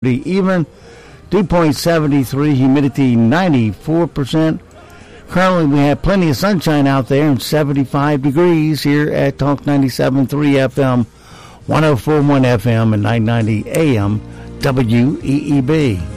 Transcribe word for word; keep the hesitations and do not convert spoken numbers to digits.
even. Dew point seventy-three, humidity ninety-four percent. Currently, we have plenty of sunshine out there and seventy-five degrees here at Talk ninety-seven point three F M, one oh four point one F M, and nine ninety A M W E E B.